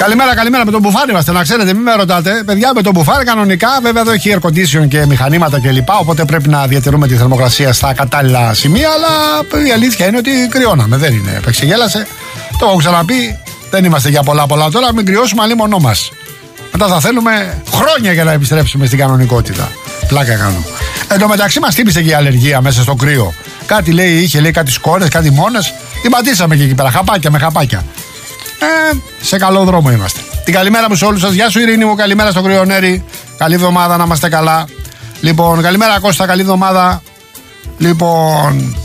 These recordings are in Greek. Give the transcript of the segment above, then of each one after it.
Καλημέρα με τον Μπουφάρη είμαστε, να ξέρετε, μην με ρωτάτε. Παιδιά, με τον Μπουφάρη κανονικά, βέβαια εδώ έχει air condition και μηχανήματα κλπ. Οπότε πρέπει να διατηρούμε τη θερμοκρασία στα κατάλληλα σημεία. Αλλά η αλήθεια είναι ότι κρυώναμε. Δεν είναι επεξεγέλασε. Το έχω ξαναπεί. Δεν είμαστε για πολλά τώρα. Μην κρυώσουμε αλλήμονό μας. Μετά θα θέλουμε χρόνια για να επιστρέψουμε στην κανονικότητα. Πλάκα κάνω. Εν τω μεταξύ μας χτύπησε και η αλλεργία μέσα στο κρύο. Κάτι είχε κάτι σκόρες, κάτι μόνες. Την πατήσαμε και εκεί πέρα. Χαπάκια με χαπάκια. Σε καλό δρόμο είμαστε. Την καλημέρα μου σε όλους σας. Γεια σου Ειρήνη μου, καλημέρα στο Κρυονέρι. Καλή εβδομάδα, να είμαστε καλά. Λοιπόν, καλημέρα Κώστα, καλή εβδομάδα. Λοιπόν,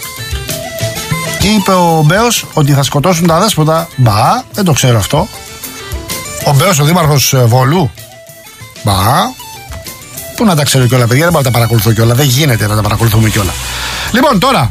είπε ο Μπέος ότι θα σκοτώσουν τα δέσποτα. Μπα, δεν το ξέρω αυτό. Ο Μπέος, ο δήμαρχος Βόλου. Μπα. Πού να τα ξέρω κιόλα, παιδιά, δεν μπορώ να τα παρακολουθώ κιόλα. Δεν γίνεται να τα παρακολουθούμε κιόλα. Λοιπόν, τώρα.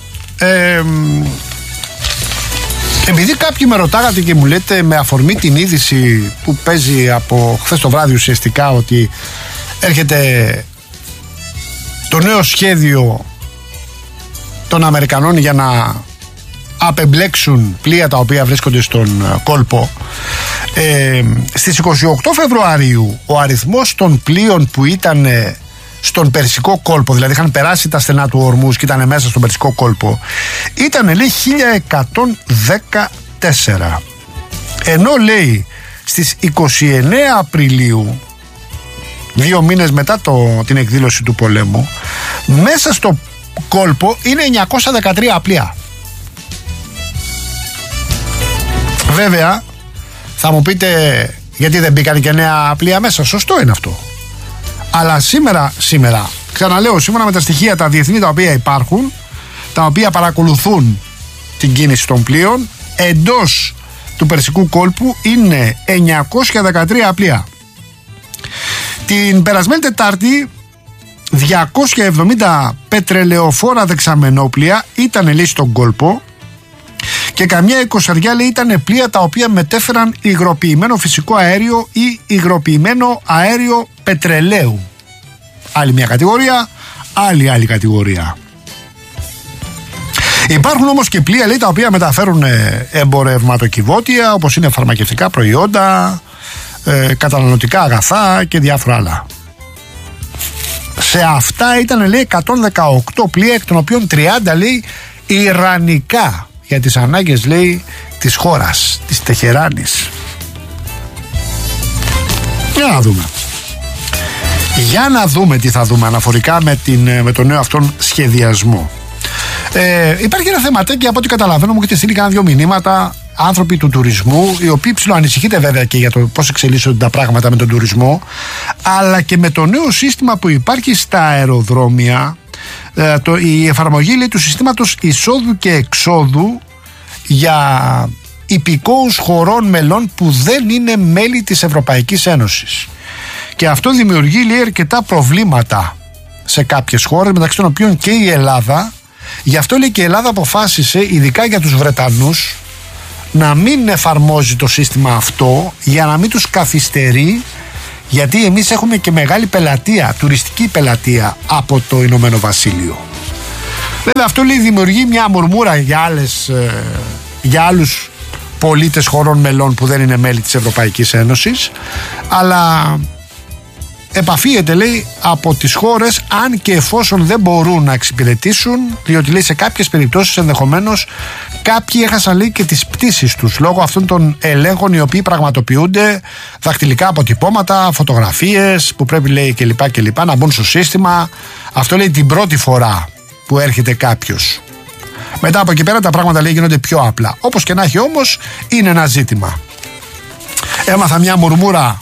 Επειδή κάποιοι με ρωτάγατε και μου λέτε με αφορμή την είδηση που παίζει από χθες το βράδυ ουσιαστικά ότι έρχεται το νέο σχέδιο των Αμερικανών για να απεμπλέξουν πλοία τα οποία βρίσκονται στον κόλπο, στις 28 Φεβρουαρίου ο αριθμός των πλοίων που ήταν στον Περσικό κόλπο, δηλαδή είχαν περάσει τα στενά του Ορμούς και ήταν μέσα στον Περσικό κόλπο, ήταν λέει 1114, ενώ λέει στις 29 Απριλίου, 2 μήνες μετά την εκδήλωση του πολέμου, μέσα στο κόλπο είναι 913 πλοία. Βέβαια θα μου πείτε γιατί δεν μπήκαν και νέα πλοία μέσα. Σωστό είναι αυτό. Αλλά σήμερα, ξαναλέω, σύμφωνα με τα στοιχεία τα διεθνή τα οποία υπάρχουν, τα οποία παρακολουθούν την κίνηση των πλοίων, εντός του Περσικού κόλπου είναι 913 πλοία. Την περασμένη Τετάρτη 270 πετρελαιοφόρα δεξαμενόπλοια ήταν λέει στον κόλπο και καμιά 20 λέει ήταν πλοία τα οποία μετέφεραν υγροποιημένο φυσικό αέριο ή υγροποιημένο αέριο πετρελαίου. Άλλη μια κατηγορία, άλλη κατηγορία. Υπάρχουν όμως και πλοία λέει τα οποία μεταφέρουν εμπορευματοκιβώτια, όπως είναι φαρμακευτικά προϊόντα, καταναλωτικά αγαθά και διάφορα άλλα. Σε αυτά ήταν λέει 118 πλοία, εκ των οποίων 30 λέει ιρανικά, για τις ανάγκες λέει της χώρας, της Τεχεράνης. Για να δούμε τι θα δούμε αναφορικά με τον νέο αυτόν σχεδιασμό. Υπάρχει ένα θεματάκι, από ό,τι καταλαβαίνω, μου έχετε στείλει κάνα 2 μηνύματα άνθρωποι του τουρισμού, οι οποίοι ψιλοανησυχείτε βέβαια και για το πώς εξελίσσονται τα πράγματα με τον τουρισμό, αλλά και με το νέο σύστημα που υπάρχει στα αεροδρόμια, η εφαρμογή λέει του συστήματος εισόδου και εξόδου για υπηκόους χωρών μελών που δεν είναι μέλη της Ευρωπαϊκής Ένωσης. Και αυτό δημιουργεί λέει αρκετά προβλήματα σε κάποιες χώρες, μεταξύ των οποίων και η Ελλάδα. Γι' αυτό λέει και η Ελλάδα αποφάσισε, ειδικά για τους Βρετανούς, να μην εφαρμόζει το σύστημα αυτό για να μην τους καθυστερεί, γιατί εμείς έχουμε και μεγάλη πελατεία, τουριστική πελατεία από το Ηνωμένο Βασίλειο. Βέβαια αυτό λέει δημιουργεί μια μουρμούρα για άλλους πολίτες χωρών μελών που δεν είναι μέλη της Ευρωπαϊκής Ένωσης, αλλά επαφίεται λέει από τις χώρες αν και εφόσον δεν μπορούν να εξυπηρετήσουν, διότι λέει σε κάποιες περιπτώσεις ενδεχομένως κάποιοι έχασαν λέει και τις πτήσεις τους λόγω αυτών των ελέγχων οι οποίοι πραγματοποιούνται, δακτυλικά αποτυπώματα, φωτογραφίες που πρέπει λέει κλπ να μπουν στο σύστημα. Αυτό λέει την πρώτη φορά που έρχεται κάποιος. Μετά από εκεί πέρα τα πράγματα λέει γίνονται πιο απλά. Όπως και να έχει όμως είναι ένα ζήτημα. Έμαθα μια μουρμούρα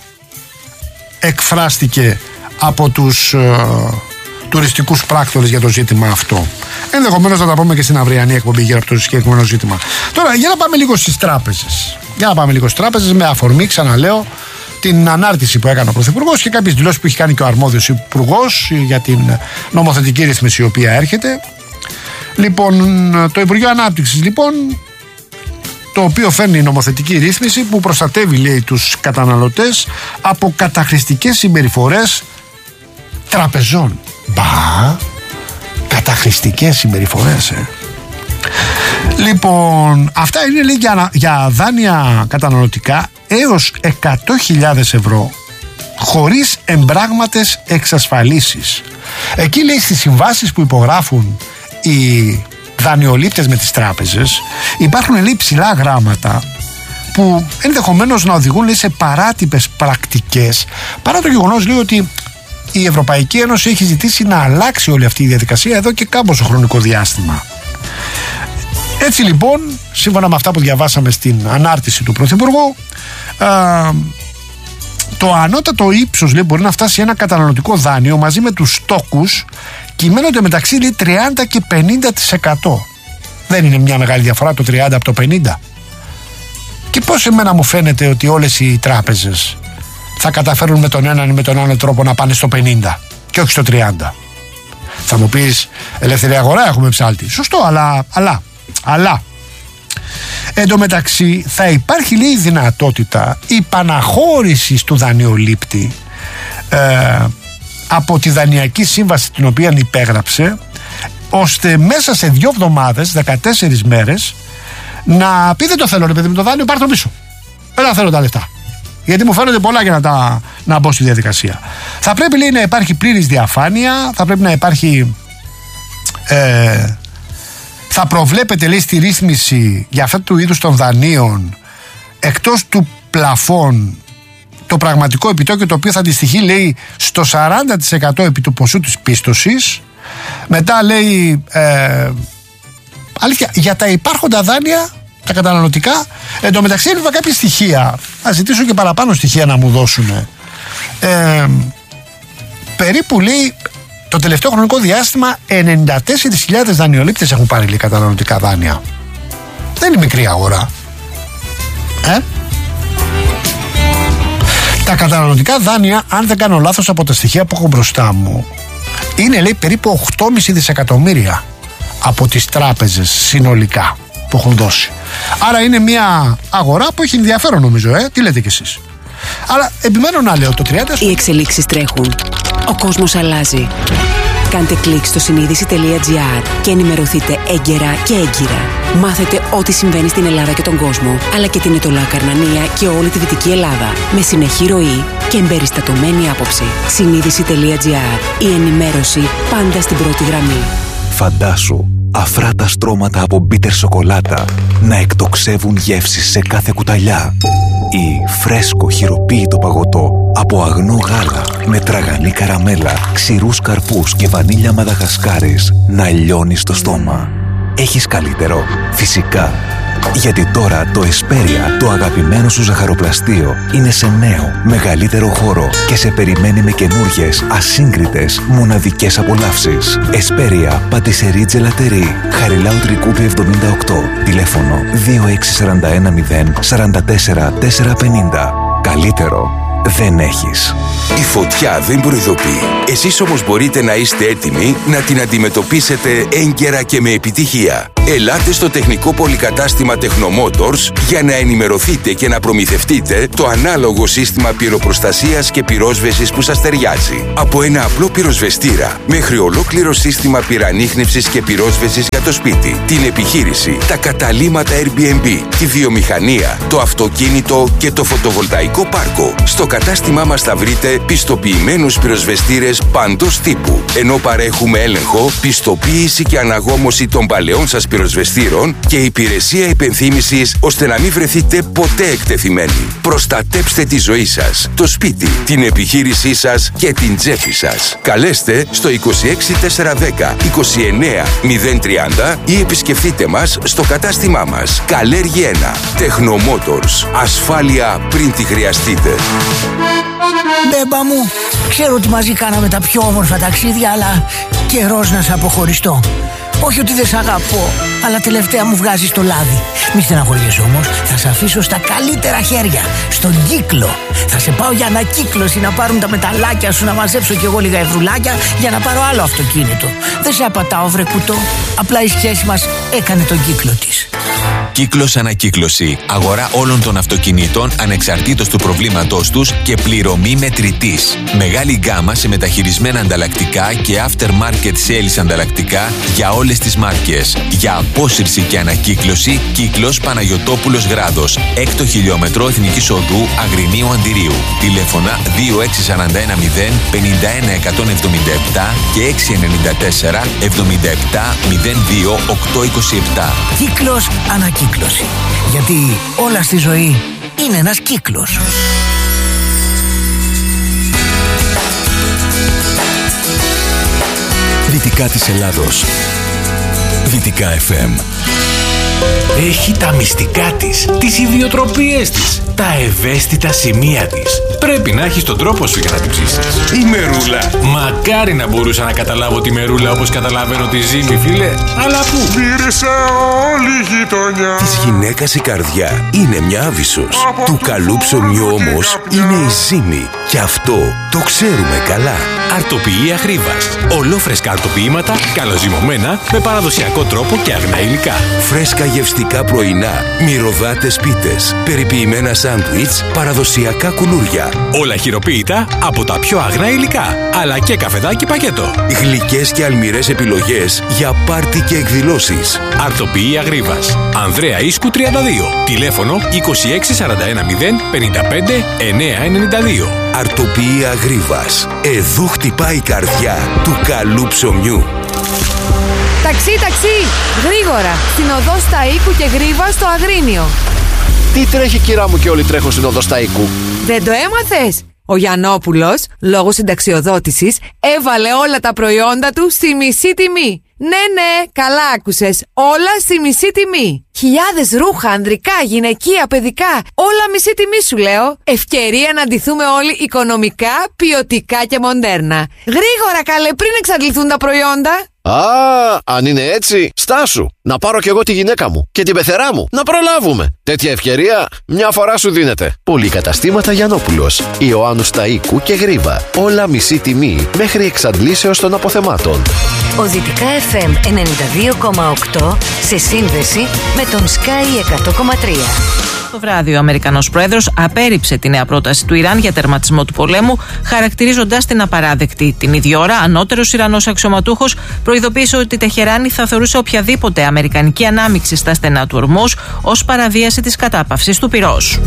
εκφράστηκε από τους τουριστικούς πράκτορες για το ζήτημα αυτό. Ενδεχομένως θα τα πούμε και στην αυριανή εκπομπή γύρω από το συγκεκριμένο ζήτημα. Τώρα για να πάμε λίγο στις τράπεζες. Με αφορμή, ξαναλέω, την ανάρτηση που έκανε ο Πρωθυπουργός και κάποιες δηλώσεις που έχει κάνει και ο αρμόδιος υπουργός για την νομοθετική ρύθμιση η οποία έρχεται. Λοιπόν, το Υπουργείο Ανάπτυξης λοιπόν, το οποίο φέρνει νομοθετική ρύθμιση που προστατεύει λέει τους καταναλωτές από καταχρηστικές συμπεριφορές τραπεζών. Μπα, καταχρηστικές συμπεριφορές. Λοιπόν, αυτά είναι, λέει, για δάνεια καταναλωτικά έως 100.000 ευρώ χωρίς εμπράγματες εξασφαλίσεις. Εκεί, λέει, στις συμβάσεις που υπογράφουν οι δανειολήπτες με τις τράπεζες υπάρχουν, λέει, ψηλά γράμματα που ενδεχομένως να οδηγούν, λέει, σε παράτυπες πρακτικές, παρά το γεγονός, λέει, ότι η Ευρωπαϊκή Ένωση έχει ζητήσει να αλλάξει όλη αυτή η διαδικασία εδώ και κάμποσο χρονικό διάστημα. Έτσι λοιπόν, σύμφωνα με αυτά που διαβάσαμε στην ανάρτηση του Πρωθυπουργού, το ανώτατο ύψος, λέει, μπορεί να φτάσει ένα καταναλωτικό δάνειο μαζί με τους στόκους κυμαίνονται μεταξύ, λέει, 30 και 50%. Δεν είναι μια μεγάλη διαφορά το 30 από το 50? Και πώς εμένα μου φαίνεται ότι όλες οι τράπεζες θα καταφέρουν με τον έναν ή με τον άλλο τρόπο να πάνε στο 50 και όχι στο 30? Θα μου πεις, ελεύθερη αγορά, έχουμε ψάλτη. Σωστό, αλλά εν τω μεταξύ θα υπάρχει, λέει, δυνατότητα υπαναχώρησης του δανειολήπτη από τη δανειακή σύμβαση την οποία υπέγραψε, ώστε μέσα σε 2 εβδομάδες, 14 μέρες, να πει: δεν το θέλω, ρε παιδί μου, το δάνειο, πάρ' το πίσω. Δεν θέλω τα λεφτά. Γιατί μου φαίνονται πολλά για να μπω στη διαδικασία. Θα πρέπει, λέει, να υπάρχει πλήρης διαφάνεια, θα πρέπει να υπάρχει. Θα προβλέπεται, λέει, στη ρύθμιση για αυτού του είδους των δανείων, εκτός του πλαφών, το πραγματικό επιτόκιο, το οποίο θα αντιστοιχεί, λέει, στο 40% επί του ποσού της πίστοσης. Μετά, λέει, αλήθεια, για τα υπάρχοντα δάνεια, τα καταναλωτικά, εν τω μεταξύ έλειπα κάποια στοιχεία. Θα ζητήσω και παραπάνω στοιχεία να μου δώσουν. Περίπου, λέει, το τελευταίο χρονικό διάστημα 94.000 δανειολήπτες έχουν πάρει, λέει, καταναλωτικά δάνεια. Δεν είναι μικρή αγορά. Τα καταναλωτικά δάνεια, αν δεν κάνω λάθος από τα στοιχεία που έχω μπροστά μου, είναι, λέει, περίπου 8,5 δισεκατομμύρια από τις τράπεζες συνολικά που έχουν δώσει. Άρα είναι μια αγορά που έχει ενδιαφέρον, νομίζω, τι λέτε κι εσείς? Αλλά επιμένω να λέω το 30. Οι εξελίξεις τρέχουν. Ο κόσμος αλλάζει. Κάντε κλικ στο συνείδηση.gr και ενημερωθείτε έγκαιρα και έγκυρα. Μάθετε ό,τι συμβαίνει στην Ελλάδα και τον κόσμο, αλλά και την Ετωλά Καρνανία και όλη τη Δυτική Ελλάδα, με συνεχή ροή και εμπεριστατωμένη άποψη. Συνείδηση.gr. Η ενημέρωση πάντα στην πρώτη γραμμή. Φαντάσου αφράτα στρώματα από μπίτερ σοκολάτα να εκτοξεύουν γεύσεις σε κάθε κουταλιά, ή φρέσκο χειροποίητο παγωτό από αγνό γάλα με τραγανή καραμέλα, ξηρούς καρπούς και βανίλια Μαδαγασκάρης να λιώνει στο στόμα. Έχεις καλύτερο? Φυσικά. Γιατί τώρα το Εσπέρια, το αγαπημένο σου ζαχαροπλαστείο, είναι σε νέο, μεγαλύτερο χώρο και σε περιμένει με καινούργιες, ασύγκριτες, μοναδικές απολαύσεις. Εσπέρια, πατησερί τζελατερί, Χαριλάου Τρικούπη 78, τηλέφωνο 2641 044 450. Καλύτερο δεν έχεις. Η φωτιά δεν προειδοποιεί. Εσείς όμως μπορείτε να είστε έτοιμοι να την αντιμετωπίσετε έγκαιρα και με επιτυχία. Ελάτε στο τεχνικό πολυκατάστημα Technomotors για να ενημερωθείτε και να προμηθευτείτε το ανάλογο σύστημα πυροπροστασίας και πυρόσβεσης που σας ταιριάζει. Από ένα απλό πυροσβεστήρα μέχρι ολόκληρο σύστημα πυρανίχνευσης και πυρόσβεσης για το σπίτι, την επιχείρηση, τα καταλύματα Airbnb, τη βιομηχανία, το αυτοκίνητο και το φωτοβολταϊκό πάρκο. Στο κατάστημά μας θα βρείτε πιστοποιημένους πυροσβεστήρες παντός τύπου, ενώ παρέχουμε έλεγχο, πιστοποίηση και αναγόμωση των παλαιών σας πυροσβεστήρων και υπηρεσία υπενθύμησης, ώστε να μην βρεθείτε ποτέ εκτεθειμένοι. Προστατέψτε τη ζωή σας, το σπίτι, την επιχείρησή σας και την τσέπη σας. Καλέστε στο 26410 29 030 ή επισκεφτείτε μας στο κατάστημά μας. Καλέργη 1. Technomotors. Ασφάλεια πριν τη χρειαστείτε. Μπέμπα μου, ξέρω ότι μαζί κάναμε τα πιο όμορφα ταξίδια, αλλά καιρός να σε αποχωριστώ. Όχι ότι δεν σ' αγαπώ, αλλά τελευταία μου βγάζεις το λάδι. Μη στεναχωριέσαι όμως, θα σε αφήσω στα καλύτερα χέρια, στον κύκλο. Θα σε πάω για ανακύκλωση να πάρουν τα μεταλλάκια σου, να μαζέψω κι εγώ λίγα ευρουλάκια για να πάρω άλλο αυτοκίνητο. Δεν σε απατάω, βρε κουτό, απλά η σχέση μας έκανε τον κύκλο της. Κύκλος Ανακύκλωση. Αγορά όλων των αυτοκινήτων ανεξαρτήτως του προβλήματός τους και πληρωμή μετρητής. Μεγάλη γκάμα σε μεταχειρισμένα ανταλλακτικά και aftermarket sales ανταλλακτικά για όλες τις μάρκες. Για απόσυρση και ανακύκλωση, Κύκλος Παναγιωτόπουλος Γράδος. 6ο χιλιόμετρο Εθνικής Οδού Αγρινίου Αντιρίου. Τηλέφωνα 26410 51 177 και 694 77 02 827. Κύκλος Ανακύκλωση. Γιατί όλα στη ζωή είναι ένας κύκλος. Δυτικά της Ελλάδος. Δυτικά FM. Έχει τα μυστικά της, τις ιδιοτροπίες της, τα ευαίσθητα σημεία της. Πρέπει να έχεις τον τρόπο σου για να την ψήσεις. Η Μερούλα. Μακάρι να μπορούσα να καταλάβω τη Μερούλα όπως καταλαβαίνω τη Ζήμη, φίλε. Αλλά πού? Μύρισε όλη η γειτονιά. Της γυναίκας η καρδιά είναι μια άβυσσος. Του καλού ψωμιού όμως είναι η Ζήμη. Και αυτό το ξέρουμε καλά. Αρτοποιεί Αγρίβας. Ολόφρεσκα αρτοποιήματα, καλοζυμωμένα, με παραδοσιακό τρόπο και αγνά υλικά. Φρέσκα γευστικά πρωινά, μυρωδάτες πίτες, περιποιημένα σάντουιτς, παραδοσιακά κουλούρια. Όλα χειροποίητα από τα πιο αγνά υλικά, αλλά και καφεδάκι πακέτο. Γλυκές και αλμυρές επιλογές για πάρτι και εκδηλώσεις. Αρτοποιεί Αγρίβας. Ανδρέα Ίσκου 32. Τηλέφωνο 26410 55 992. Αρτοποιεί Αγρίβας. Εδώ χτυπάει η καρδιά του καλού ψωμιού. Ταξί! Γρήγορα! Στην οδό Σταΐκου και Γρίβα στο Αγρίνιο. Τι τρέχει, κυρά μου, και όλοι τρέχουν στην οδό Σταΐκου? Δεν το έμαθες? Ο Γιαννόπουλος, λόγω συνταξιοδότησης, έβαλε όλα τα προϊόντα του στη μισή τιμή. Ναι, καλά άκουσες. Όλα στη μισή τιμή. Χιλιάδες ρούχα, ανδρικά, γυναικεία, παιδικά. Όλα μισή τιμή σου λέω. Ευκαιρία να ντυθούμε όλοι οικονομικά, ποιοτικά και μοντέρνα. Γρήγορα καλέ, πριν εξαντληθούν τα προϊόντα. Α, αν είναι έτσι, στάσου. Να πάρω κι εγώ τη γυναίκα μου και την πεθερά μου. Να προλάβουμε. Τέτοια ευκαιρία μια φορά σου δίνεται. Πολυκαταστήματα Γιαννόπουλος, Ιωάννου Σταΐκου και Γρίβα. Όλα μισή τιμή μέχρι εξαντλήσεως των αποθεμάτων. Ο Δυτικά FM 92,8 σε σύνδεση με τον Sky 100,3. Το βράδυ ο Αμερικανός πρόεδρος απέρριψε τη νέα πρόταση του Ιράν για τερματισμό του πολέμου, χαρακτηρίζοντας την απαράδεκτη. Την ίδια ώρα, ανώτερος Ιρανός αξιωματούχος προειδοποίησε ότι η Τεχεράνη θα θεωρούσε οποιαδήποτε αμερικανική ανάμειξη στα στενά του Ορμούζ ως παραβίαση της κατάπαυσης του πυρός.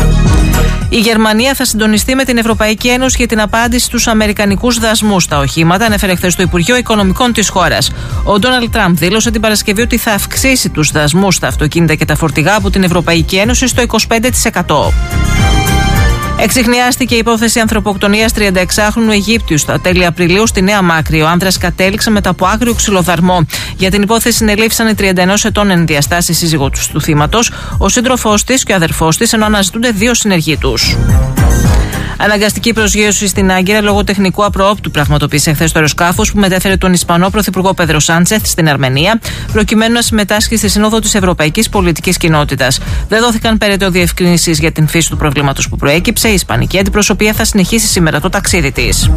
Η Γερμανία θα συντονιστεί με την Ευρωπαϊκή Ένωση για την απάντηση στους αμερικανικούς δασμούς στα οχήματα, ανέφερε χθες το Υπουργείο Οικονομικών της χώρας. Ο Ντόναλντ Τραμπ δήλωσε την Παρασκευή ότι θα αυξήσει τους δασμούς στα αυτοκίνητα και τα φορτηγά από την Ευρωπαϊκή Ένωση στο 25%. Εξιχνιάστηκε η υπόθεση ανθρωποκτονίας 36χρονου Αιγύπτιου στα τέλη Απριλίου στη Νέα Μάκρη. Ο άνδρας κατέληξε μετά από άγριο ξυλοδαρμό. Για την υπόθεση συνελήφθησαν οι 31 ετών εν διαστάσει σύζυγό του θύματος, ο σύντροφός της και ο αδερφός της, ενώ αναζητούνται δύο συνεργοί τους. Αναγκαστική προσγείωση στην Άγκυρα λόγω τεχνικού απροόπτου πραγματοποίησε χθες το αεροσκάφος που μετέφερε τον Ισπανό Πρωθυπουργό Πέδρο Σάντσεθ στην Αρμενία, προκειμένου να συμμετάσχει στη Σύνοδο της Ευρωπαϊκής Πολιτικής Κοινότητας. Δεν δόθηκαν περαιτέρω διευκρινήσεις για την φύση του προβλήματος που προέκυψε. Η Ισπανική αντιπροσωπεία θα συνεχίσει σήμερα το ταξίδι της.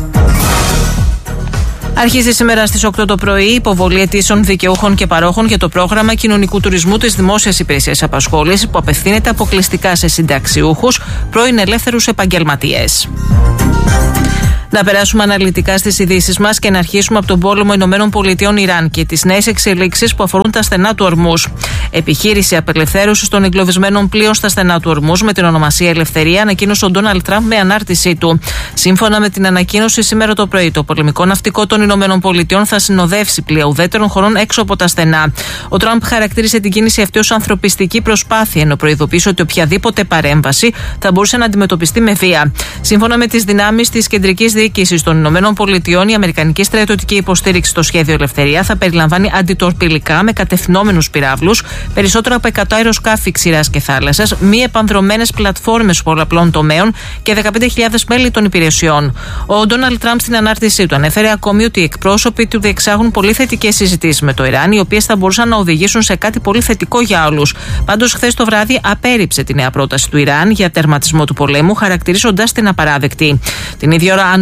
Αρχίζει σήμερα στις 8 το πρωί η υποβολή αιτήσεων δικαιούχων και παρόχων για το πρόγραμμα κοινωνικού τουρισμού της Δημόσιας Υπηρεσίας Απασχόλησης που απευθύνεται αποκλειστικά σε συνταξιούχους, πρώην ελεύθερους επαγγελματίες. Να περάσουμε αναλυτικά στις ειδήσεις μας και να αρχίσουμε από τον πόλεμο ΗΠΑ-Ιράν και τις νέες εξελίξεις που αφορούν τα στενά του Ορμούζ. Επιχείρηση απελευθέρωσης των εγκλωβισμένων πλοίων στα στενά του Ορμούζ με την ονομασία Ελευθερία ανακοίνωσε ο Ντόναλντ Τραμπ με ανάρτησή του. Σύμφωνα με την ανακοίνωση σήμερα το πρωί, το πολεμικό ναυτικό των ΗΠΑ θα συνοδεύσει πλοία ουδέτερων χωρών έξω από τα στενά. Ο Τραμπ χαρακτήρισε την κίνηση αυτή ως ανθρωπιστική προσπάθεια, ενώ προειδοποίησε ότι οποιαδήποτε παρέμβαση θα μπορούσε να αντιμετωπιστεί με βία. Σύμφωνα με τις δυνάμεις της κεντρικής διοίκησης των ΗΠΑ, η αμερικανική στρατιωτική υποστήριξη στο σχέδιο Ελευθερία θα περιλαμβάνει αντιτορπιλικά με κατευθυνόμενους πυράβλους, περισσότερα από 100 αεροσκάφη ξηράς και θάλασσας, μη επανδρωμένες πλατφόρμες πολλαπλών τομέων και 15.000 μέλη των υπηρεσιών. Ο Ντόναλντ Τραμπ στην ανάρτησή του ανέφερε ακόμη ότι οι εκπρόσωποι του διεξάγουν πολύ θετικές συζητήσεις με το Ιράν, οι οποίες θα μπορούσαν να οδηγήσουν σε κάτι πολύ θετικό για όλους. Πάντως, χθες το βράδυ απέρριψε τη νέα πρόταση του Ιράν για τερματισμό του πολέμου, χαρακτηρίζοντας την απαράδεκτη. Την ίδια ώρα,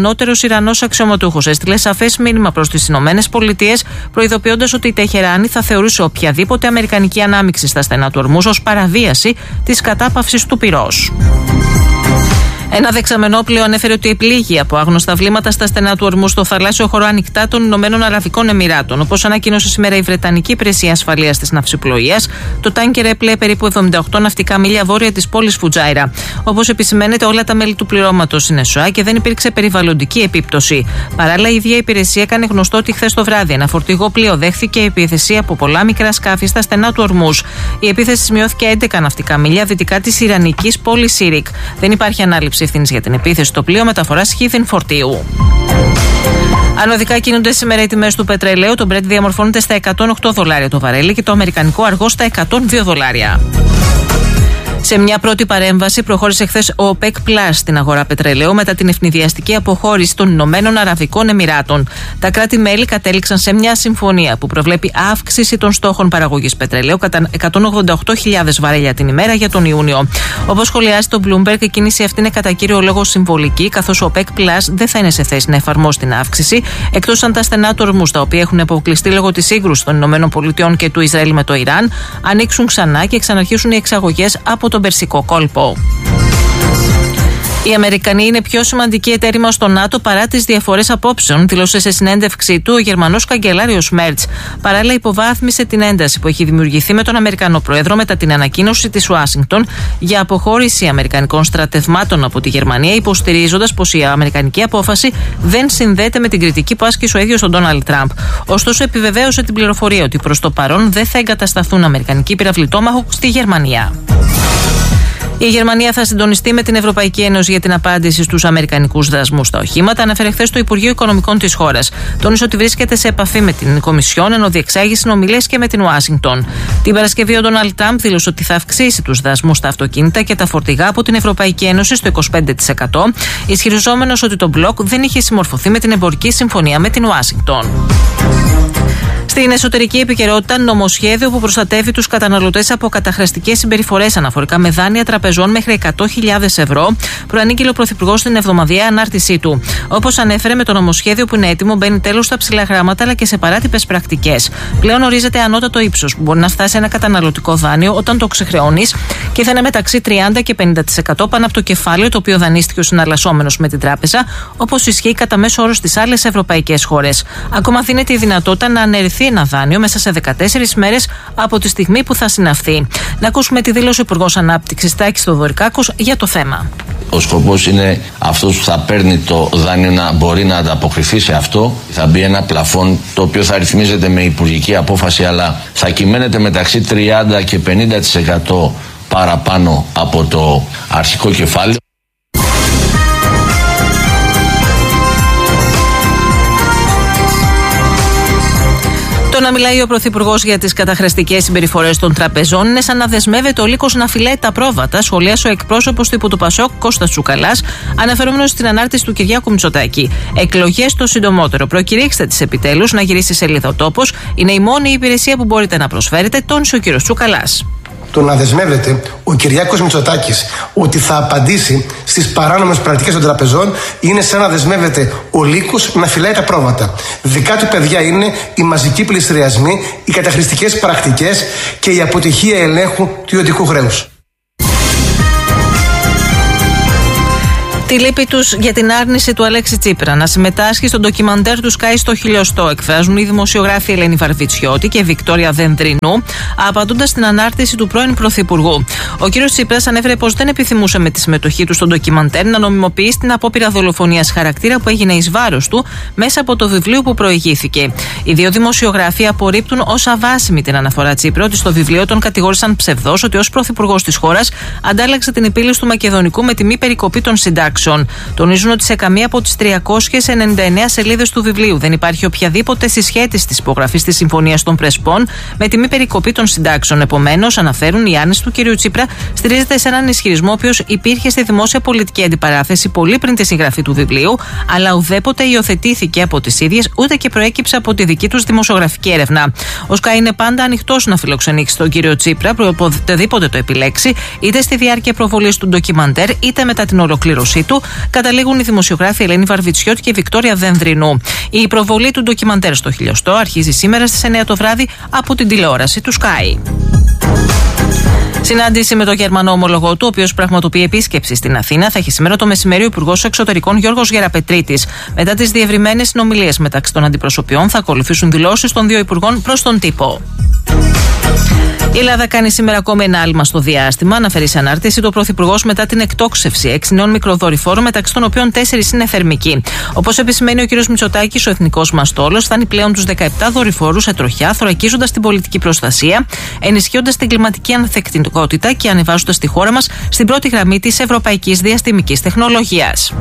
ανώτερος Ιρανός αξιωματούχος έστειλε σαφές μήνυμα προς τις ΗΠΑ, προειδοποιώντας ότι η Τεχεράνη θα θεωρούσε οποιαδήποτε αμερικανική ανάμειξη στα στενά του Ορμούζ ως παραβίαση της κατάπαυσης του πυρός. Ένα δεξαμενόπλοιο ανέφερε ότι επλήγει από άγνωστα βλήματα στα στενά του Ορμούζ στο θαλάσσιο χώρο ανοιχτά των Ηνωμένων Αραβικών Εμιράτων. Όπως ανακοίνωσε σήμερα η Βρετανική Υπηρεσία Ασφαλείας της Ναυσιπλοείας, το τάνκερ έπλεε περίπου 78 ναυτικά μίλια βόρεια της πόλης Φουτζάιρα. Όπως επισημαίνεται, όλα τα μέλη του πληρώματος είναι σωά και δεν υπήρξε περιβαλλοντική επίπτωση. Παράλληλα, η ίδια υπηρεσία έκανε γνωστό ότι χθες το βράδυ ένα φορτηγό πλοίο δέχθηκε επίθεση από πολλά μικρά σκάφη στα στενά του Ορμούζ. Η επίθεση σημειώθηκε 11 ναυτικά μίλια δυτικά της Ιρανικής πόλης Σίρικ. Δεν υπάρχει ανάληψη ευθύνης για την επίθεση στο πλοίο μεταφοράς χίδιν φορτίου. Ανωδικά κινούνται σήμερα οι τιμές του πετρελαίου. Το Brent διαμορφώνεται στα $108 το βαρέλι και το αμερικανικό αργό στα $102. Σε μια πρώτη παρέμβαση προχώρησε χθες ο OPEC Plus στην αγορά πετρελαίου μετά την ευνηδιαστική αποχώρηση των Ηνωμένων Αραβικών Εμιράτων. Τα κράτη-μέλη κατέληξαν σε μια συμφωνία που προβλέπει αύξηση των στόχων παραγωγής πετρελαίου κατά 188.000 βαρέλια την ημέρα για τον Ιούνιο. Όπως σχολιάζει το Bloomberg, η κίνηση αυτή είναι κατά κύριο λόγο συμβολική, καθώς ο OPEC Plus δεν θα είναι σε θέση να εφαρμόσει την αύξηση, εκτός αν τα στενά του Ορμούζ, τα οποία έχουν αποκλειστεί λόγω της σύγκρουσης των ΗΠΑ και του Ισραήλ με το Ιράν, ανοίξουν ξανά και ξαναρχίσουν οι εξαγωγές από τον Περσικό κόλπο. Οι Αμερικανοί είναι πιο σημαντικοί εταίροι μας στο ΝΑΤΟ παρά τις διαφορές απόψεων, δήλωσε σε συνέντευξή του ο Γερμανός καγκελάριος Μέρτς. Παράλληλα, υποβάθμισε την ένταση που έχει δημιουργηθεί με τον Αμερικανό Πρόεδρο μετά την ανακοίνωση της Ουάσιγκτον για αποχώρηση Αμερικανικών στρατευμάτων από τη Γερμανία, υποστηρίζοντας πως η Αμερικανική απόφαση δεν συνδέεται με την κριτική που άσκησε ο ίδιος ο Ντόναλντ Τραμπ. Ωστόσο, επιβεβαίωσε την πληροφορία ότι προς το παρόν δεν θα εγκατασταθούν Αμερικανικοί πυραυλιτόμαχοι στη Γερμανία. Η Γερμανία θα συντονιστεί με την Ευρωπαϊκή Ένωση για την απάντηση στους αμερικανικούς δασμούς στα οχήματα, ανέφερε χθες το Υπουργείο Οικονομικών της χώρας. Τόνισε ότι βρίσκεται σε επαφή με την Κομισιόν, ενώ διεξάγει συνομιλίες και με την Ουάσιγκτον. Την Παρασκευή, ο Ντόναλντ Τραμπ δήλωσε ότι θα αυξήσει τους δασμούς στα αυτοκίνητα και τα φορτηγά από την Ευρωπαϊκή Ένωση στο 25%, ισχυριζόμενος ότι το μπλοκ δεν είχε συμμορφωθεί με την εμπορική συμφωνία με την Ουάσιγκτον. Στην εσωτερική επικαιρότητα, νομοσχέδιο που προστατεύει τους καταναλωτές από καταχρηστικές συμπεριφορές αναφορικά με δάνεια τραπεζών μέχρι 100.000 ευρώ, προανήγγειλε ο Πρωθυπουργός στην εβδομαδιαία ανάρτησή του. Όπως ανέφερε, με το νομοσχέδιο που είναι έτοιμο, μπαίνει τέλος στα ψηλά γράμματα αλλά και σε παράτυπες πρακτικές. Πλέον ορίζεται ανώτατο ύψος που μπορεί να φτάσει ένα καταναλωτικό δάνειο όταν το ξεχρεώνεις και θα είναι μεταξύ 30% και 50% πάνω από το κεφάλαιο το οποίο δανείστηκε ο συναλλασσόμενος με την τράπεζα, όπως ισχύει κατά μέσο όρο στις άλλες ευρωπαϊκές χώρες. Ακόμα δίνεται η δυνατότητα να αναιρεθεί ένα δάνειο μέσα σε 14 μέρες από τη στιγμή που θα συναυθεί. Να ακούσουμε τη δήλωση ο Υπουργός Ανάπτυξης Τάκης Θεοδωρικάκος για το θέμα. Ο σκοπός είναι αυτός που θα παίρνει το δάνειο να μπορεί να ανταποκριθεί σε αυτό. Θα μπει ένα πλαφόν το οποίο θα ρυθμίζεται με υπουργική απόφαση, αλλά θα κυμαίνεται μεταξύ 30% και 50% παραπάνω από το αρχικό κεφάλαιο. Το να μιλάει ο Πρωθυπουργός για τις καταχρηστικές συμπεριφορές των τραπεζών είναι σαν να δεσμεύεται ο λύκος να φυλάει τα πρόβατα, σχολίασε ο εκπρόσωπος τύπου του Πασόκ Κώστας Τσουκαλάς, αναφερόμενος στην ανάρτηση του Κυριάκου Μητσοτάκη. Εκλογές το συντομότερο. Προκηρύξτε τις επιτέλους να γυρίσει σελίδα ο τόπος. Είναι η μόνη υπηρεσία που μπορείτε να προσφέρετε, τόνισε ο κύριος Τσουκαλάς. Το να δεσμεύεται ο Κυριάκος Μητσοτάκης ότι θα απαντήσει στις παράνομες πρακτικές των τραπεζών είναι σαν να δεσμεύεται ο λύκος να φυλάει τα πρόβατα. Δικά του παιδιά είναι οι μαζικοί πληστηριασμοί, οι καταχρηστικές πρακτικές και η αποτυχία ελέγχου του ιδιωτικού χρέους. Τη λύπη τους για την άρνηση του Αλέξη Τσίπρα να συμμετάσχει στο ντοκιμαντέρ του Sky στο Χιλιοστό εκφράζουν οι δημοσιογράφοι Ελένη Βαρβιτσιώτη και Βικτόρια Δενδρινού, απαντώντας στην ανάρτηση του πρώην Πρωθυπουργού. Ο κύριος Τσίπρας ανέφερε πως δεν επιθυμούσε με τη συμμετοχή του στο ντοκιμαντέρ να νομιμοποιήσει την απόπειρα δολοφονίας χαρακτήρα που έγινε εις βάρος του μέσα από το βιβλίο που προηγήθηκε. Οι δύο δημοσιογράφοι απορρίπτουν ως αβάσιμη την αναφορά Τσίπρα ότι στο βιβλίο τον κατηγόρησαν ψευδώς ότι ως πρωθυπουργός της χώρας αντάλλαξε την επίλυση του Μακεδονικού με τη μη περικοπή των συντάξεων. Τονίζουν ότι σε καμία από τις 399 σελίδες του βιβλίου δεν υπάρχει οποιαδήποτε συσχέτιση της υπογραφής της Συμφωνίας των Πρεσπών με τη μη περικοπή των συντάξεων. Επομένως, αναφέρουν, η άρνηση του κ. Τσίπρα στηρίζεται σε έναν ισχυρισμό ο οποίος υπήρχε στη δημόσια πολιτική αντιπαράθεση πολύ πριν τη συγγραφή του βιβλίου, αλλά ουδέποτε υιοθετήθηκε από τις ίδιες ούτε και προέκυψε από τη δική τους δημοσιογραφική έρευνα. Ο ΣΚΑ είναι πάντα ανοιχτός να φιλοξενήσει τον κ. Τσίπρα, οποτεδήποτε το επιλέξει, είτε στη διάρκεια προβολής του ντοκιμαντέρ, είτε μετά την ολοκλήρωσή του, του, καταλήγουν οι δημοσιογράφοι Ελένη Βαρβιτσιώτη και Βικτόρια Δενδρινού. Η προβολή του ντοκιμαντέρ στο Χιλιοστό αρχίζει σήμερα στις 9 το βράδυ από την τηλεόραση του Sky. Συνάντηση με τον Γερμανό ομολογό του, ο οποίος πραγματοποιεί επίσκεψη στην Αθήνα, θα έχει σήμερα το μεσημέρι ο Υπουργός Εξωτερικών Γιώργος Γεραπετρίτης. Μετά τις διευρυμένες συνομιλίες μεταξύ των αντιπροσωπιών, θα ακολουθήσουν δηλώσεις των δύο υπουργών προς τον τύπο. Η Ελλάδα κάνει σήμερα ακόμη ένα άλμα στο διάστημα, αναφέρει σε ανάρτηση το Πρωθυπουργός μετά την εκτόξευση 6 νέων μικροδορυφόρων, μεταξύ των οποίων 4 είναι θερμικοί. Όπως επισημαίνει ο κ. Μητσοτάκης, ο εθνικός μας στόλος φτάνει πλέον τους 17 δορυφόρους σε τροχιά, θωρακίζοντας την πολιτική προστασία, ενισχύοντας την κλιματική ανθεκτικότητα και ανεβάζοντας τη χώρα μας στην πρώτη γραμμή της ευρωπαϊκής διαστημικής τεχνολογίας.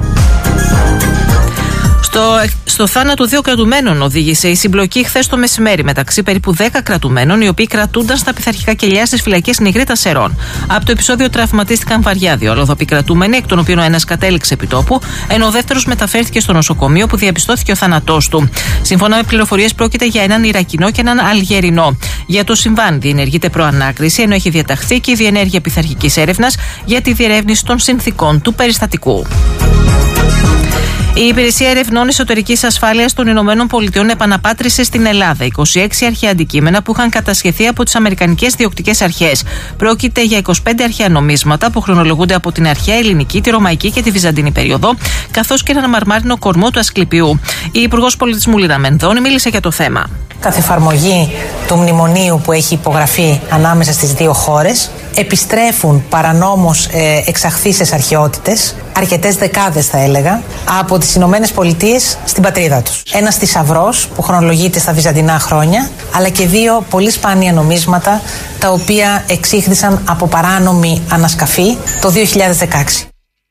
Στο θάνατο 2 κρατουμένων οδήγησε η συμπλοκή χθες το μεσημέρι μεταξύ περίπου 10 κρατουμένων, οι οποίοι κρατούνταν στα πειθαρχικά κελιά στις φυλακές Νιγρήτα Σερών. Από το επεισόδιο τραυματίστηκαν βαριά 2 αλλοδαποί κρατούμενοι, εκ των οποίων ο ένας κατέληξε επί τόπου, ενώ ο δεύτερος μεταφέρθηκε στο νοσοκομείο που διαπιστώθηκε ο θάνατός του. Σύμφωνα με πληροφορίες, πρόκειται για έναν Ιρακινό και έναν Αλγερινό. Για το συμβάν διενεργείται προανάκριση, ενώ έχει διαταχθεί και η διενέργεια πειθαρχικής έρευνας για τη διερεύνηση των συνθηκών του περιστατικού. Η Υπηρεσία Ερευνών Εσωτερικής Ασφάλειας των Ηνωμένων Πολιτειών επαναπάτρισε στην Ελλάδα 26 αρχαία αντικείμενα που είχαν κατασχεθεί από τις Αμερικανικές διοκτικές αρχές. Πρόκειται για 25 αρχαία νομίσματα που χρονολογούνται από την αρχαία ελληνική, τη ρωμαϊκή και τη βυζαντινή περίοδο, καθώς και έναν μαρμάρινο κορμό του Ασκληπιού. Η Υπουργός Πολιτισμού Λίνα Μενδώνη μίλησε για το θέμα. Καθ' εφαρμογή του μνημονίου που έχει υπογραφεί ανάμεσα στις δύο χώρες, επιστρέφουν παρανόμως εξαχθήσεις αρχαιότητες, αρκετές δεκάδες θα έλεγα, από τις Ηνωμένες Πολιτείες στην πατρίδα τους. Ένας θησαυρός που χρονολογείται στα βυζαντινά χρόνια, αλλά και 2 πολύ σπάνια νομίσματα, τα οποία εξήχθησαν από παράνομη ανασκαφή το 2016.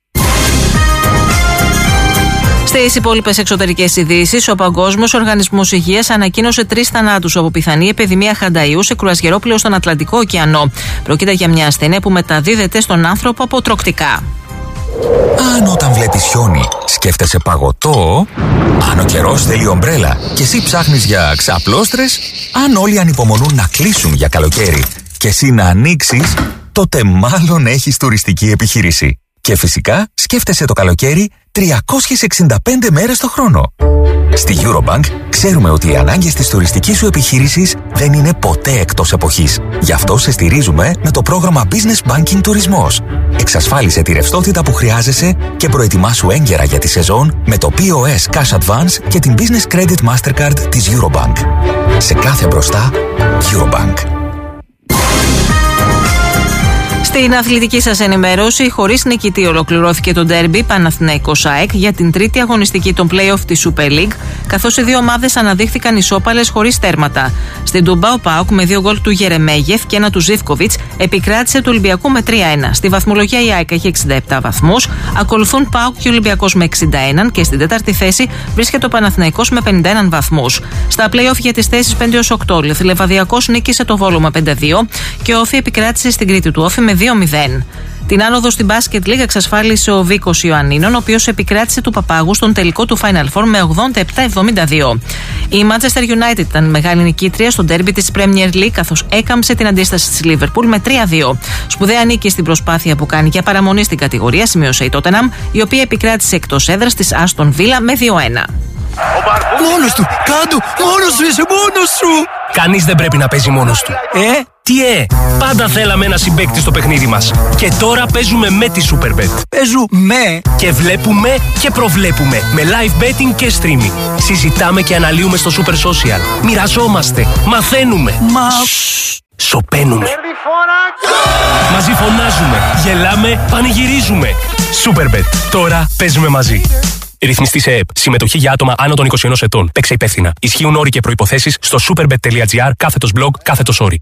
Στις υπόλοιπες εξωτερικές ειδήσεις, ο Παγκόσμιος Οργανισμός Υγείας ανακοίνωσε 3 θανάτους από πιθανή επιδημία χανταΐου σε κρουαζιερόπλαιο στον Ατλαντικό ωκεανό. Πρόκειται για μια ασθένεια που μεταδίδεται στον άνθρωπο από τρωκτικά. Αν όταν βλέπεις χιόνι σκέφτεσαι παγωτό, αν ο καιρός θέλει ομπρέλα και εσύ ψάχνεις για ξαπλώστρες, αν όλοι ανυπομονούν να κλείσουν για καλοκαίρι και εσύ να ανοίξεις, τότε μάλλον έχεις τουριστική επιχείρηση. Και φυσικά σκέφτεσαι το καλοκαίρι 365 μέρες το χρόνο. Στη Eurobank ξέρουμε ότι οι ανάγκες της τουριστικής σου επιχείρησης δεν είναι ποτέ εκτός εποχής. Γι' αυτό σε στηρίζουμε με το πρόγραμμα Business Banking Τουρισμός. Εξασφάλισε τη ρευστότητα που χρειάζεσαι και προετοιμάσου έγκαιρα για τη σεζόν με το POS Cash Advance και την Business Credit Mastercard της Eurobank. Σε κάθε μπροστά, Eurobank. Στην αθλητική σας ενημέρωση, χωρίς νικητή ολοκληρώθηκε το ντέρμπι Παναθηναϊκός ΑΕΚ για την τρίτη αγωνιστική των play-off της Super League, καθώς οι δύο ομάδες αναδείχθηκαν ισόπαλες χωρίς τέρματα. Στην Τουμπά ο ΠΑΟΚ με 2 γκολ του Γερεμέγεφ και 1 του Ζίβκοβιτς επικράτησε του Ολυμπιακού με 3-1. Στη βαθμολογία η ΑΕΚ έχει 67 βαθμούς, ακολουθούν ΠΑΟΚ και Ολυμπιακός με 61 και στην τέταρτη θέση βρίσκεται ο Παναθηναϊκός με 51 βαθμούς. Στα play-off για τις θέσεις 5 έως 8, ο Λεβαδιακός νίκησε το Βόλο με 5-2 και ο Όφη επικράτησε στην Κρήτη του Όφη με 2-0. Την άνοδο στην Basket League εξασφάλισε ο Βίκος Ιωαννίνων, ο οποίος επικράτησε του Παπάγου στον τελικό του Final Four με 87-72. Η Manchester United ήταν μεγάλη νικήτρια στο ντέρμπι της Premier League, καθώς έκαμψε την αντίσταση της Liverpool με 3-2. Σπουδαία νίκη στην προσπάθεια που κάνει για παραμονή στην κατηγορία, σημείωσε η Tottenham, η οποία επικράτησε εκτός έδρας της Aston Villa με 2-1. Μόνος του! Κάντου! Μόνος σου είσαι! Μόνος σου! Κανείς δεν πρέπει να παίζει μόνος του. Πάντα θέλαμε ένα συμπαίκτη στο παιχνίδι μας. Και τώρα παίζουμε με τη Superbet. Παίζουμε! Και βλέπουμε και προβλέπουμε. Με live betting και streaming. Συζητάμε και αναλύουμε στο Super Social. Μοιραζόμαστε. Μαθαίνουμε. Σωπαίνουμε. Μαζί φωνάζουμε. Γελάμε. Πανηγυρίζουμε. Superbet. Τώρα παίζουμε μαζί. Ρυθμιστή σε ΕΕΠ. Συμμετοχή για άτομα άνω των 21 ετών. Παίξε υπεύθυνα. Ισχύουν όροι και προϋποθέσεις στο superbet.gr/blog/όροι.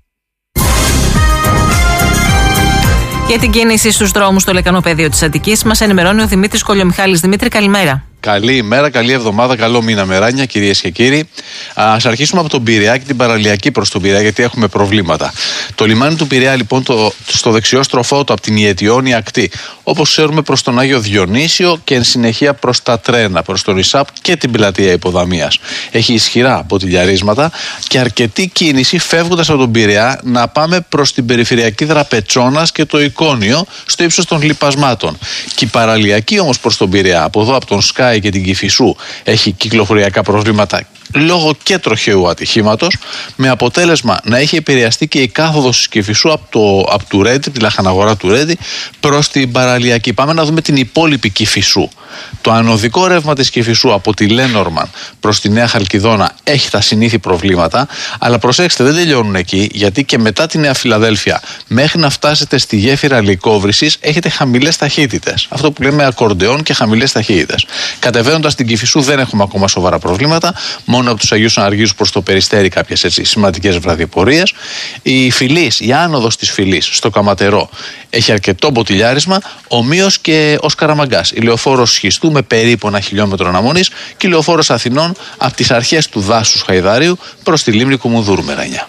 Για την κίνηση στους δρόμους στο λεκανοπέδιο της Αττικής μας ενημερώνει ο Δημήτρης Κολιομιχάλης. Δημήτρη, καλημέρα. Καλή ημέρα, καλή εβδομάδα, καλό μήνα μεράνια, κυρίες και κύριοι. Ας αρχίσουμε από τον Πειραιά και την παραλιακή προς τον Πειραιά, γιατί έχουμε προβλήματα. Το λιμάνι του Πειραιά, λοιπόν, στο δεξιό στροφότο από την Ιετιώνη ακτή, όπως ξέρουμε, προς τον Άγιο Διονύσιο και εν συνεχεία προς τα τρένα, προς τον Ισάπ και την πλατεία Υποδαμίας. Έχει ισχυρά ποτηλιαρίσματα και αρκετή κίνηση φεύγοντας από τον Πειραιά να πάμε προς την περιφερειακή Δραπετσόνας και το Εικόνιο στο ύψος των λιπασμάτων. Και η παραλιακή όμως προς τον Πειραιά, από εδώ από τον Σκάι και την Κηφισού, έχει κυκλοφοριακά προβλήματα λόγω και τροχαίου ατυχήματος, με αποτέλεσμα να έχει επηρεαστεί και η κάθοδος της Κηφισού από του Ρέντι, τη λαχαναγορά του Ρέντι, προς την παραλιακή. Πάμε να δούμε την υπόλοιπη Κηφισού. Το ανωδικό ρεύμα της Κηφισού από τη Λένορμαν προς τη Νέα Χαλκιδόνα έχει τα συνήθη προβλήματα, αλλά προσέξτε, δεν τελειώνουν εκεί, γιατί και μετά τη Νέα Φιλαδέλφια μέχρι να φτάσετε στη γέφυρα Λυκόβρησης έχετε χαμηλές ταχύτητες. Αυτό που λέμε ακορντεόν και χαμηλές ταχύτητες. Κατεβαίνοντας την Κηφισού δεν έχουμε ακόμα σοβαρά προβλήματα, μόνο από τους Αγίους Αναργίους προς το Περιστέρι κάποιες έτσι σημαντικές βραδιπορίες. Η Φυλής, η άνοδος της Φυλής στο Καματερό έχει αρκετό μποτιλιάρισμα, ομοίως και ως Καραμαγκάς. Η λεωφόρος Σχιστού με περίπου 1 χιλιόμετρο αναμονής και η λεωφόρος Αθηνών από τις αρχές του δάσους Χαϊδάριου προς τη λίμνη Κουμουνδούρου Μερανιά.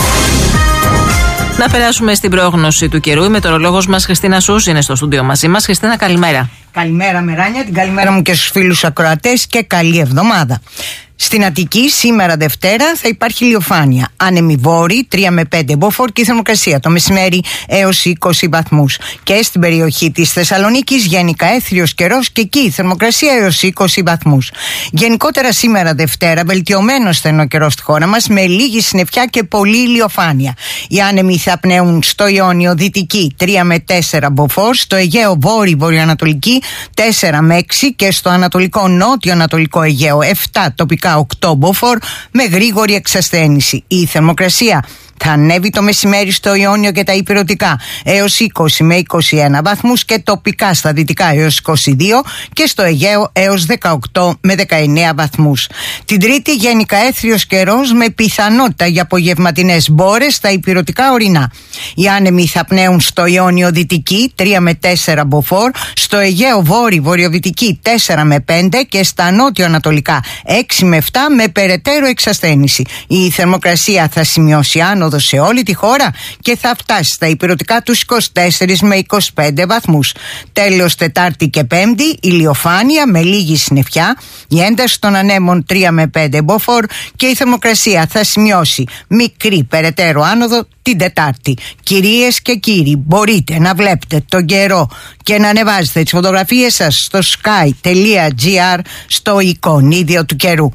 Να περάσουμε στην πρόγνωση του καιρού. Η μετεωρολόγος μας Χριστίνα Σούς είναι στο στούντιο μαζί μας. Χριστίνα, καλημέρα. Καλημέρα Μεράνια, την καλημέρα μου και στους φίλους ακροατές και καλή εβδομάδα. Στην Αττική σήμερα Δευτέρα θα υπάρχει ηλιοφάνεια. Άνεμοι βόρειοι 3 με 5 μποφόρ και η θερμοκρασία το μεσημέρι έως 20 βαθμούς. Και στην περιοχή της Θεσσαλονίκης γενικά έθριος καιρός και εκεί η θερμοκρασία έως 20 βαθμούς. Γενικότερα σήμερα Δευτέρα βελτιωμένος στενό καιρό στη χώρα μας με λίγη συννεφιά και πολλή ηλιοφάνεια. Οι άνεμοι θα πνέουν στο Ιόνιο δυτική 3 με 4 μποφόρ, στο Αιγαίο βόρειο-βορειοανατολική 4 με 6 και στο ανατολικό νότιο-ανατολικό Αιγαίο 7 τοπικά 8 μποφόρ με γρήγορη εξασθένηση. Η θερμοκρασία θα ανέβει το μεσημέρι στο Ιόνιο και τα Ηπειρωτικά έως 20 με 21 βαθμούς και τοπικά στα δυτικά έως 22 και στο Αιγαίο έως 18 με 19 βαθμούς. Την Τρίτη γενικά έθριος καιρός με πιθανότητα για απογευματινές μπόρες στα Ηπειρωτικά ορεινά. Οι άνεμοι θα πνέουν στο Ιόνιο δυτική 3 με 4 μποφόρ, στο Αιγαίο βορειοδυτική 4 με 5 και στα νότιο-ανατολικά 6 με 7 με περαιτέρω εξασθένηση. Η θερμοκρασία θα σημειώσει άνοδο σε όλη τη χώρα και θα φτάσει στα ηπειρωτικά τους 24 με 25 βαθμούς. Τέλος Τετάρτη και Πέμπτη ηλιοφάνεια με λίγη συννεφιά, η ένταση των ανέμων 3 με 5 μποφόρ και η θερμοκρασία θα σημειώσει μικρή περαιτέρω άνοδο την Τετάρτη. Κυρίες και κύριοι, μπορείτε να βλέπετε τον καιρό και να ανεβάζετε τις φωτογραφίες σας στο sky.gr στο εικονίδιο του καιρού.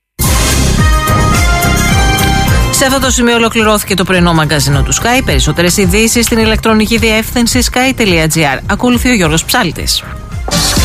Σε αυτό το σημείο ολοκληρώθηκε το πρωινό μαγκαζίνο του Sky. Περισσότερες ειδήσεις στην ηλεκτρονική διεύθυνση sky.gr. Ακολουθεί ο Γιώργος Ψάλτης.